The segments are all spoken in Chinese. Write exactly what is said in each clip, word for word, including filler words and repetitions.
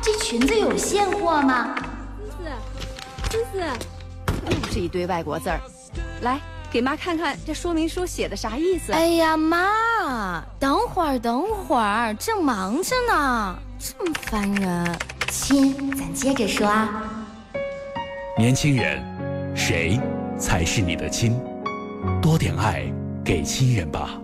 这裙子有现货吗？ 思思，思思，又是一堆外国字儿。来，给妈看看这说明书写的啥意思。 哎呀，妈，等会儿，等会儿，正忙着呢，这么烦人。亲，咱接着说啊。 年轻人，谁才是你的亲？多点爱给亲人吧。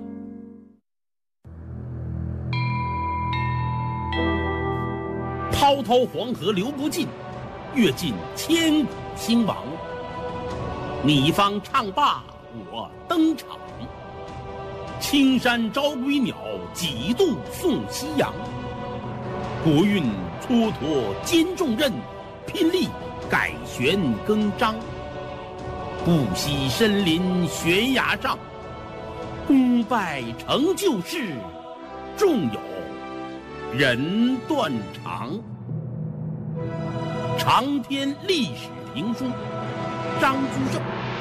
滔滔黄河流不尽，阅尽千古兴亡。你方唱罢我登场，青山招归鸟，几度送夕阳。国运蹉跎兼重任，拼力改弦更张。不惜身临悬崖上，功败成就事，终有人断肠。长篇历史评书，张居正。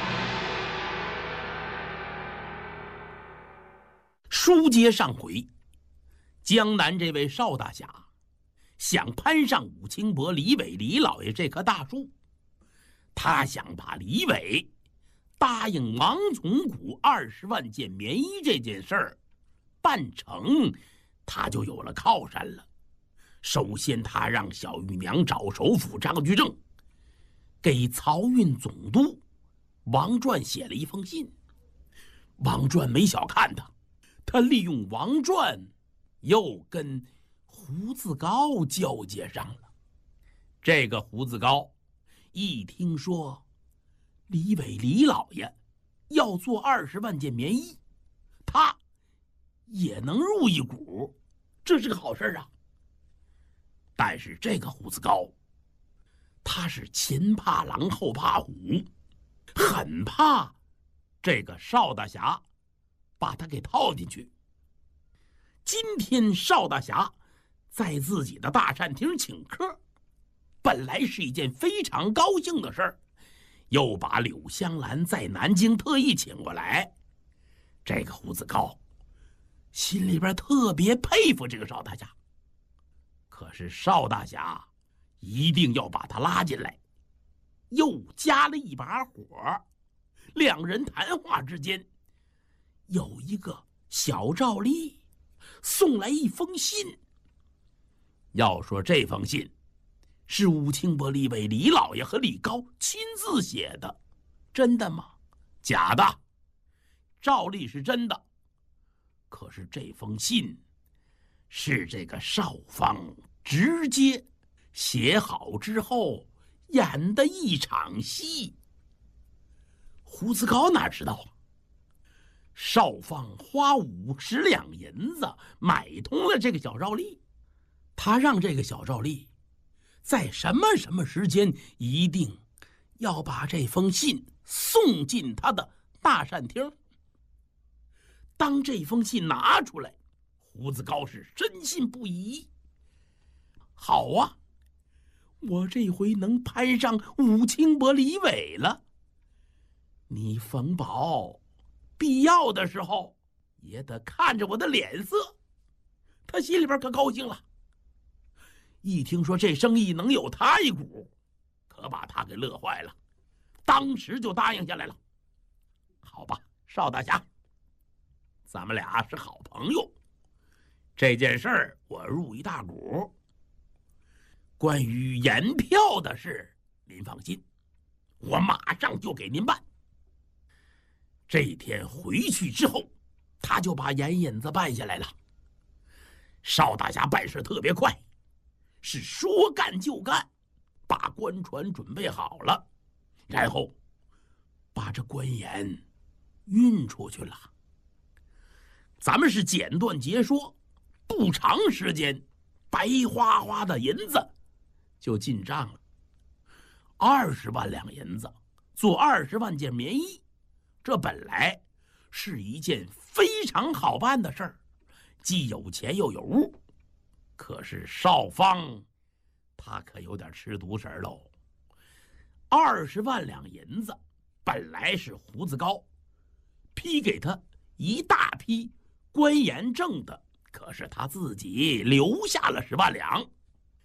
书接上回，江南这位邵大侠想攀上武清伯李伟李老爷这棵大树，他想把李伟答应王从古二十万件棉衣这件事儿办成，他就有了靠山了。首先，他让小玉娘找首辅张居正，给漕运总督王传写了一封信。王传没小看他，他利用王传，又跟胡子高交接上了。这个胡子高一听说李伟李老爷要做二十万件棉衣，他也能入一股，这是个好事啊。但是这个胡子高，他是前怕狼后怕虎，很怕这个邵大侠把他给套进去。今天邵大侠在自己的大膳厅请客，本来是一件非常高兴的事儿，又把柳香兰在南京特意请过来，这个胡子高心里边特别佩服这个邵大侠。可是邵大侠一定要把他拉进来，又加了一把火。两人谈话之间，有一个小赵丽送来一封信。要说这封信是武清伯李伟李老爷和李高亲自写的，真的吗？假的。赵丽是真的，可是这封信是这个邵芳直接写好之后演的一场戏。胡子高哪知道啊？邵芳花五十两银子买通了这个小赵丽，他让这个小赵丽在什么什么时间一定要把这封信送进他的大膳厅。当这封信拿出来，胡子高是深信不疑。好啊，我这回能攀上武清伯李伟了。你冯宝必要的时候也得看着我的脸色。他心里边可高兴了，一听说这生意能有他一股，可把他给乐坏了，当时就答应下来了。好吧，邵大侠，咱们俩是好朋友，这件事儿我入一大股。关于盐票的事，您放心，我马上就给您办。这天回去之后，他就把盐引子办下来了。邵大侠办事特别快，是说干就干，把官船准备好了，然后把这官盐运出去了。咱们是简短截说，不长时间，白花花的银子就进账了。二十万两银子做二十万件棉衣，这本来是一件非常好办的事儿，既有钱又有物。可是邵芳他可有点吃独食喽。二十万两银子本来是胡子高批给他一大批官盐挣的，可是他自己留下了十万两。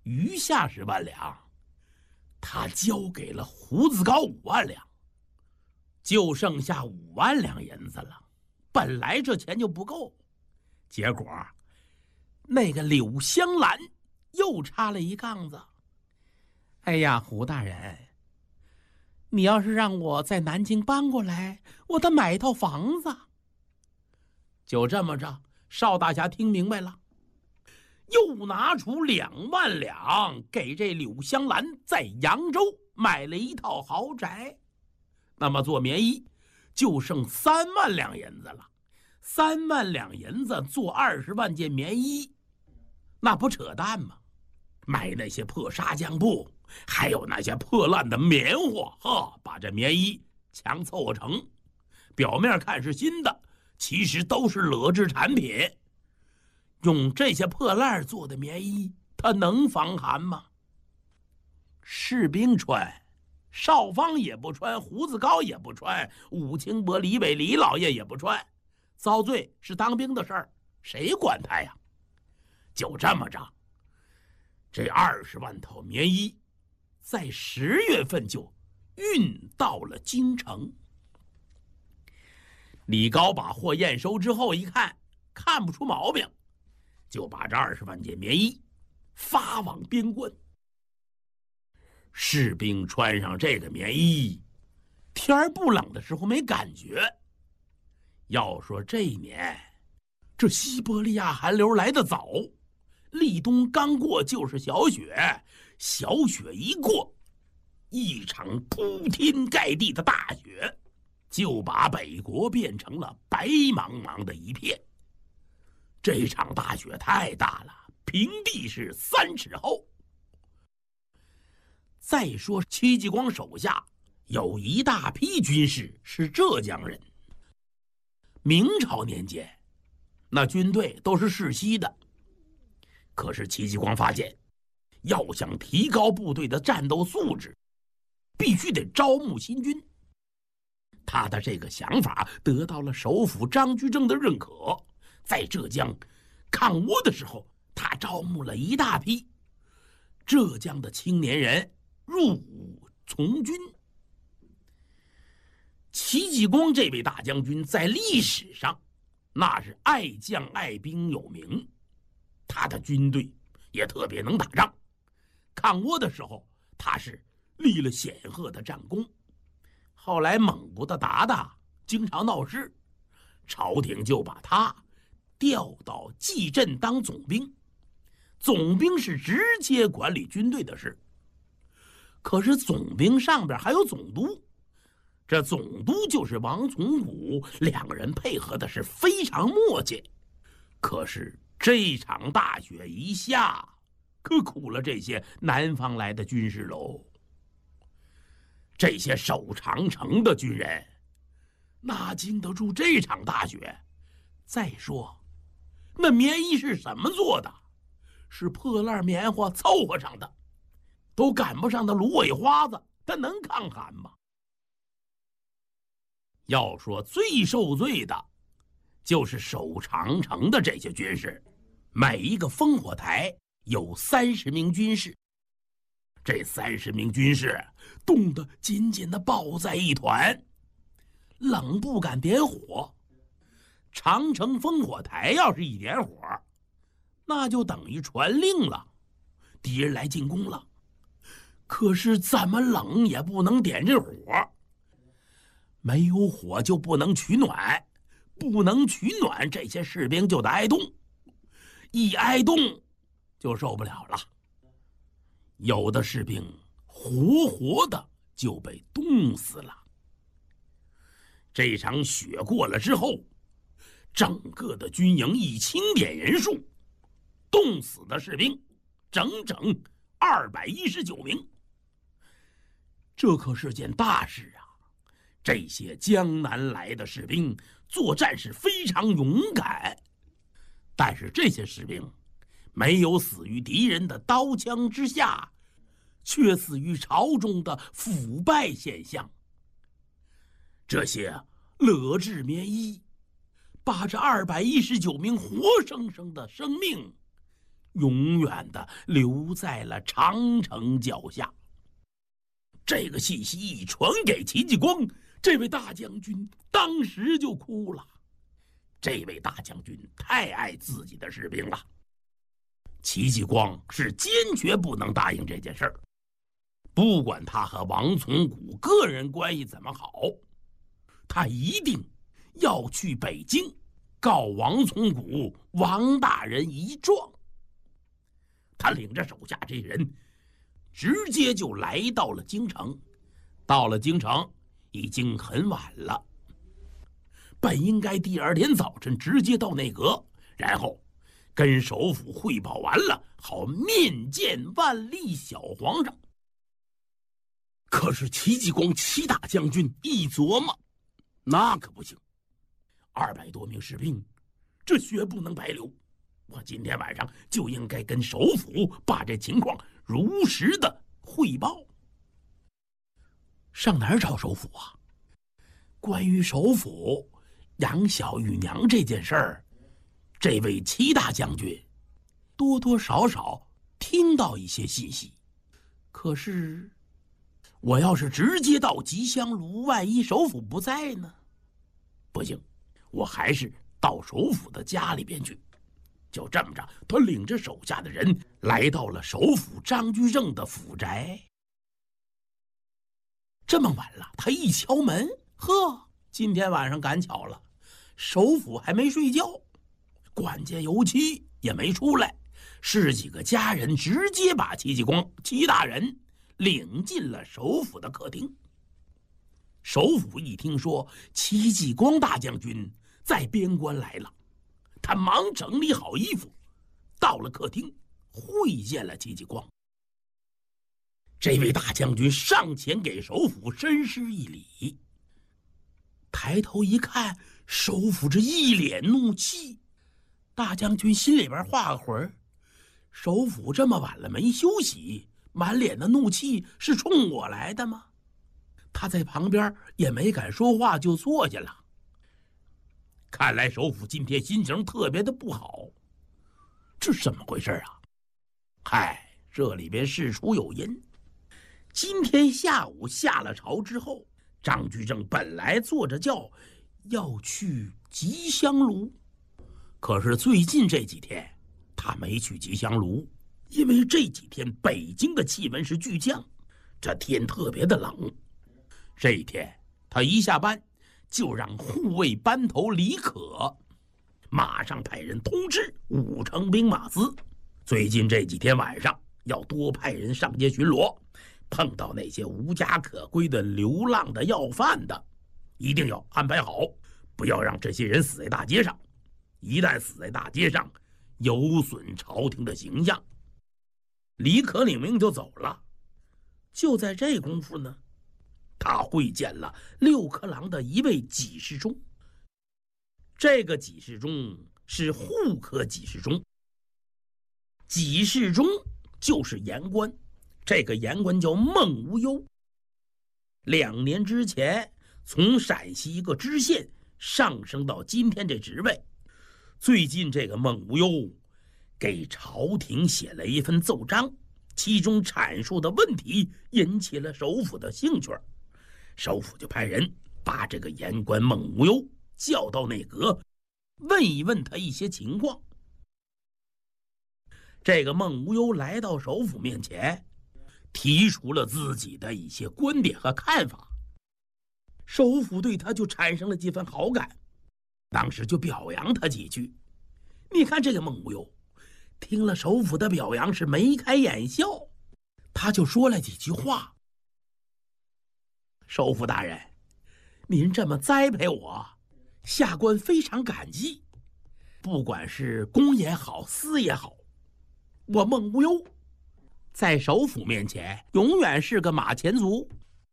余下十万两，他交给了胡子高五万两，就剩下五万两银子了。本来这钱就不够，结果那个柳香兰又插了一杠子。哎呀，胡大人，你要是让我在南京搬过来，我得买一套房子。就这么着，邵大侠听明白了，又拿出两万两给这柳香兰在扬州买了一套豪宅。那么做棉衣就剩三万两银子了，三万两银子做二十万件棉衣，那不扯淡吗？买那些破纱浆布，还有那些破烂的棉花，哈，把这棉衣强凑合成，表面看是新的，其实都是劣质产品。用这些破烂做的棉衣，它能防寒吗？士兵穿，少芳也不穿，胡子高也不穿，武清伯、李伟、李老爷也不穿，遭罪是当兵的事儿，谁管他呀？就这么着，这二十万套棉衣，在十月份就运到了京城。李高把货验收之后一看，看不出毛病，就把这二十万件棉衣发往边关。士兵穿上这个棉衣，天儿不冷的时候没感觉。要说这一年，这西伯利亚寒流来得早，立冬刚过就是小雪，小雪一过，一场铺天盖地的大雪，就把北国变成了白茫茫的一片。这场大雪太大了，平地是三尺厚。再说戚继光手下有一大批军士是浙江人。明朝年间，那军队都是世袭的。可是戚继光发现，要想提高部队的战斗素质，必须得招募新军。他的这个想法得到了首辅张居正的认可。在浙江抗倭的时候，他招募了一大批浙江的青年人入伍从军。戚继光这位大将军在历史上那是爱将爱兵有名，他的军队也特别能打仗。抗倭的时候，他是立了显赫的战功。后来蒙古的鞑靼经常闹事，朝廷就把他调到蓟镇当总兵。总兵是直接管理军队的事，可是总兵上边还有总督，这总督就是王从古，两个人配合的是非常默契。可是这场大雪一下，可苦了这些南方来的军士喽。这些守长城的军人哪经得住这场大雪？再说那棉衣是什么做的？是破烂棉花凑合上的，都赶不上的芦苇花子，它能抗寒吗？要说最受罪的就是守长城的这些军士，每一个烽火台有三十名军士，这三十名军士冻得紧紧地抱在一团，冷不敢点火。长城烽火台要是一点火，那就等于传令了，敌人来进攻了。可是怎么冷也不能点这火，没有火就不能取暖，不能取暖，这些士兵就得挨冻，一挨冻就受不了了。有的士兵活活的就被冻死了。这场雪过了之后，整个的军营一清点人数，冻死的士兵整整二百一十九名。这可是件大事啊！这些江南来的士兵作战是非常勇敢，但是这些士兵没有死于敌人的刀枪之下，却死于朝中的腐败现象。这些劣质棉衣把这二百一十九名活生生的生命永远的留在了长城脚下。这个信息一传给戚继光，这位大将军当时就哭了。这位大将军太爱自己的士兵了，戚继光是坚决不能答应这件事儿。不管他和王从古个人关系怎么好，他一定要去北京告王从古王大人一状。他领着手下这人直接就来到了京城。到了京城已经很晚了，本应该第二天早晨直接到内阁，然后跟首府汇报完了，好面见万历小皇上。可是戚继光戚大将军一琢磨，那可不行，二百多名士兵，这血不能白流。我今天晚上就应该跟首府把这情况如实的汇报。上哪儿找首府啊？关于首府养小玉娘这件事儿，这位戚大将军多多少少听到一些信息。可是我要是直接到吉祥炉，万一首府不在呢？不行，我还是到首府的家里边去。就这么着，他领着手下的人来到了首府张居正的府宅。这么晚了，他一敲门，呵，今天晚上赶巧了，首府还没睡觉，管家尤其也没出来，十几个家人直接把戚继光戚大人领进了首府的客厅。首府一听说戚继光大将军在边关来了，他忙整理好衣服，到了客厅会见了戚继光。这位大将军上前给首府深施一礼，抬头一看，首府这一脸怒气。大将军心里边画个魂儿，首府这么晚了没休息，满脸的怒气是冲我来的吗？他在旁边也没敢说话，就坐下了。看来首府今天心情特别的不好，这怎么回事啊？嗨，这里边事出有因。今天下午下了朝之后，张居正本来坐着轿要去吉祥炉，可是最近这几天他没去吉祥炉，因为这几天北京的气温是巨降，这天特别的冷。这一天他一下班就让护卫班头李可马上派人通知五城兵马司，最近这几天晚上要多派人上街巡逻，碰到那些无家可归的流浪的要饭的，一定要安排好，不要让这些人死在大街上。一旦死在大街上，有损朝廷的形象。李可领命就走了。就在这功夫呢，他会见了六科郎的一位给事中。这个给事中是户科给事中，给事中就是言官，这个言官叫孟无忧。两年之前从陕西一个知县上升到今天这职位。最近这个孟无忧给朝廷写了一份奏章，其中阐述的问题引起了首府的兴趣，首府就派人把这个言官孟无忧叫到内阁，问一问他一些情况。这个孟无忧来到首府面前，提出了自己的一些观点和看法，首府对他就产生了几分好感，当时就表扬他几句。你看这个孟无忧听了首府的表扬是眉开眼笑，他就说了几句话。首府大人，您这么栽培我，下官非常感激。不管是公也好，私也好，我孟无忧在首府面前永远是个马前卒。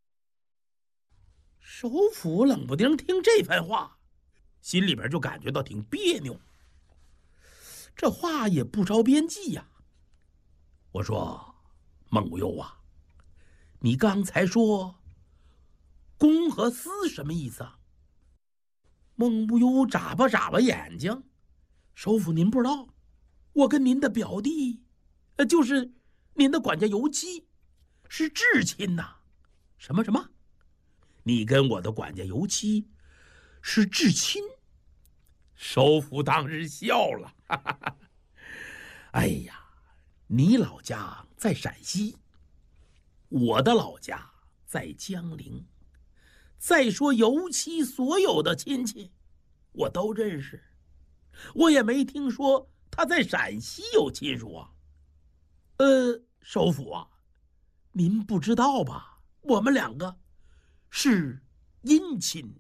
首府冷不丁听这番话，心里边就感觉到挺别扭，这话也不着边际呀。我说孟无忧啊，你刚才说公和私什么意思啊？孟无忧眨巴眨巴眼睛，首府您不知道？ 我跟您的表弟，呃，就是您的管家尤七，是至亲呐。什么什么？你跟我的管家尤七是至亲？首府当时笑了，哈哈哈。哎呀，你老家在陕西，我的老家在江陵。再说尤七所有的亲戚，我都认识，我也没听说他在陕西有亲属啊。呃，首府啊，您不知道吧？我们两个是姻亲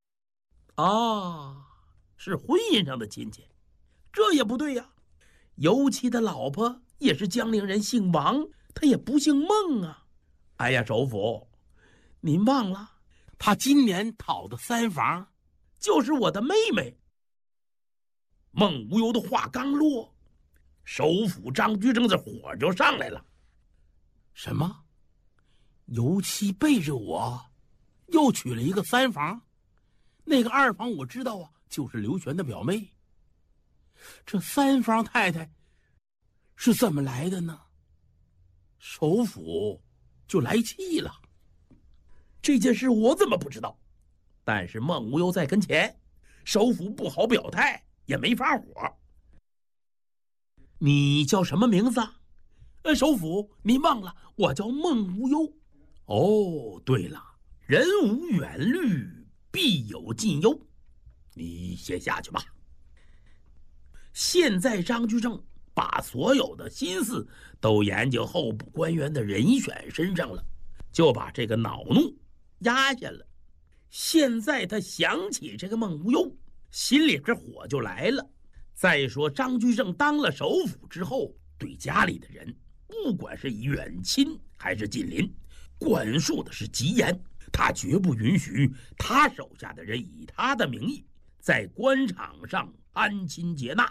啊，是婚姻上的亲戚。这也不对呀、啊，尤七的老婆也是江陵人，姓王，她也不姓孟啊。哎呀，首府，您忘了？他今年讨的三房，就是我的妹妹。孟无忧的话刚落，首府张居正的火就上来了。什么？尤七背着我，又娶了一个三房？那个二房我知道啊，就是刘玄的表妹。这三房太太是怎么来的呢？首府就来气了。这件事我怎么不知道？但是孟无忧在跟前，首府不好表态，也没法火。你叫什么名字啊？呃，首府，您忘了，我叫孟无忧。哦，对了，人无远虑，必有近忧。你先下去吧。现在张居正把所有的心思都研究候补官员的人选身上了，就把这个恼怒压下了。现在他想起这个孟无忧，心里这火就来了。再说张居正当了首辅之后，对家里的人，不管是远亲还是近邻，管束的是极严。他绝不允许他手下的人以他的名义在官场上攀亲结纳。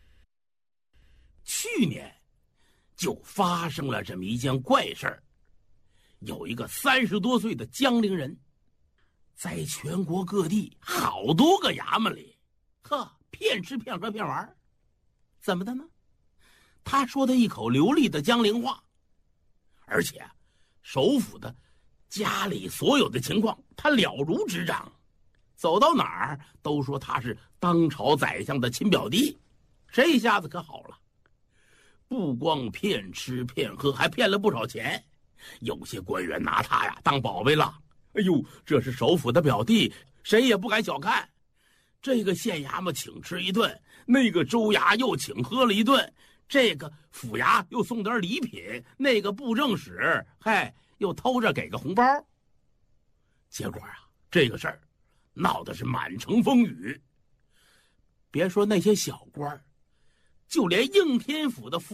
去年就发生了这么一件怪事儿，有一个三十多岁的江陵人，在全国各地好多个衙门里，呵，骗吃骗喝骗玩。怎么的呢？他说的一口流利的江陵话，而且首府的家里所有的情况他了如指掌，走到哪儿都说他是当朝宰相的亲表弟。这一下子可好了，不光骗吃骗喝，还骗了不少钱。有些官员拿他呀当宝贝了。哎呦，这是首府的表弟，谁也不敢小看。这个县衙嘛请吃一顿，那个州衙又请喝了一顿，这个府衙又送点礼品，那个布政使嗨又偷着给个红包。结果啊，这个事儿闹得是满城风雨。别说那些小官，就连应天府的府